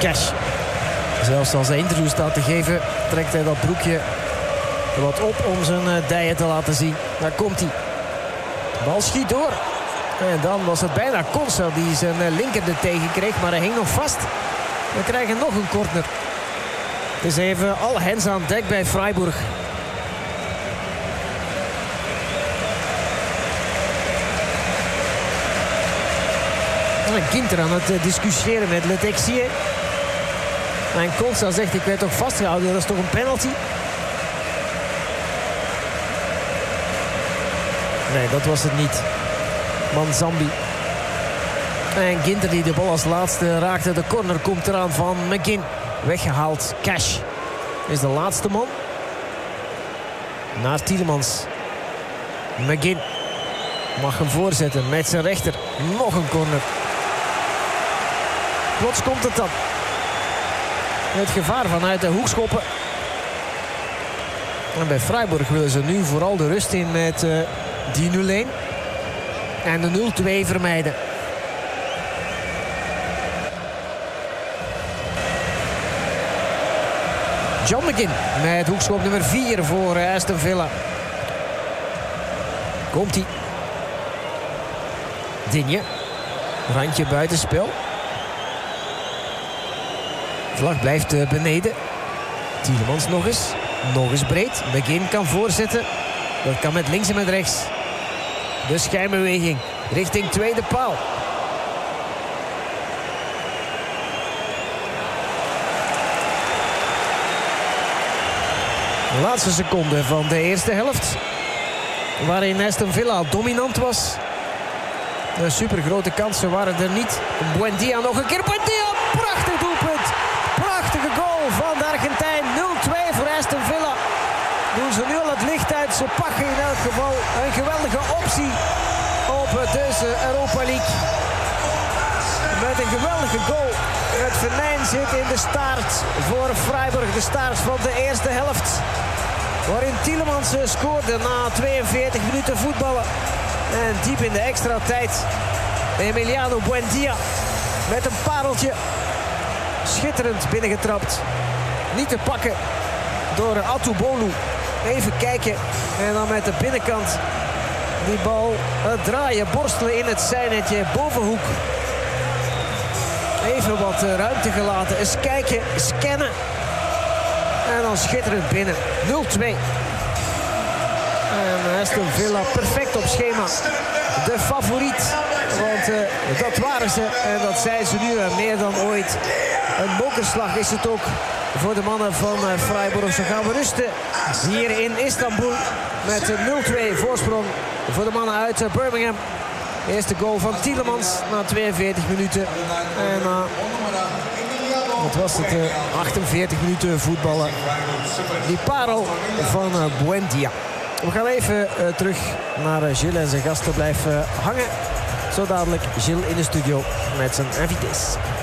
Cash. Zelfs als hij interview staat te geven, trekt hij dat broekje wat op om zijn dijen te laten zien. Daar komt hij. De bal schiet door. En dan was het bijna Consel die zijn linker er tegen kreeg, maar hij hing nog vast. We krijgen nog een corner. Het is even al hens aan dek bij Freiburg. En Ginter aan het discussiëren met Le Texier. En Consel zegt, ik werd toch vastgehouden, dat is toch een penalty? Nee, dat was het niet. Manzambi. En Ginter die de bal als laatste raakte. De corner komt eraan van McGinn. Weggehaald. Cash is de laatste man. Naar Tielemans. McGinn mag hem voorzetten met zijn rechter. Nog een corner. Plots komt het dan. Het gevaar vanuit de hoekschoppen. En bij Freiburg willen ze nu vooral de rust in met die 0-1. En de 0-2 vermijden. John McGinn met hoekschop nummer 4 voor Aston Villa. Komt-ie. Digne. Randje buitenspel. Vlag blijft beneden. Tielemans nog eens. Nog eens breed. McGinn kan voorzetten. Dat kan met links en met rechts. De schijnbeweging richting tweede paal. De laatste seconde van de eerste helft. Waarin Aston Villa dominant was. De supergrote kansen waren er niet. Buendia nog een keer. Buendia, prachtig doelpunt. Prachtige goal van de Argentijn. 0-2 voor Aston Villa. Doen ze nu al het licht uit. Ze pakken in elk geval een geweldige optie op deze Europa League. Met een geweldige goal. Het venijn zit in de staart voor Freiburg. De staart van de eerste helft. Waarin Tielemans scoorde na 42 minuten voetballen. En diep in de extra tijd. Emiliano Buendia met een pareltje. Schitterend binnengetrapt. Niet te pakken door Atoubolu. Even kijken. En dan met de binnenkant die bal draaien. Borstelen in het zijnetje. Bovenhoek. Even wat ruimte gelaten. Eens kijken. Scannen. En dan schitterend binnen. 0-2. En Aston Villa perfect op schema. De favoriet. Want dat waren ze. En dat zijn ze nu meer dan ooit. Een mokerslag is het ook voor de mannen van Freiburg. Zo gaan we rusten hier in Istanbul. Met een 0-2 voorsprong voor de mannen uit Birmingham. Eerste goal van Tielemans na 42 minuten. En wat was het? 48 minuten voetballen. Die parel van Buendia. We gaan even terug naar Gilles en zijn gasten blijven hangen. Zo dadelijk Gilles in de studio met zijn invités.